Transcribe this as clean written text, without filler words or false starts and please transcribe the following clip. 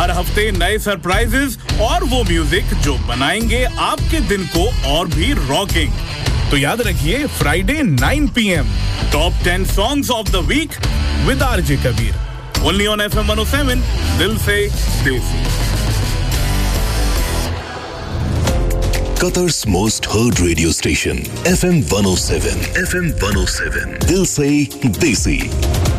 हर हफ्ते नए सरप्राइजेस और वो म्यूजिक जो बनाएंगे आपके दिन को और भी रॉकिंग। तो याद रखिए Friday 9 PM top 10 songs of the week with RJ Kabir, only on FM 107, दिल से देसी। Qatar's most heard radio station, FM 107. FM 107. Dil se Desi.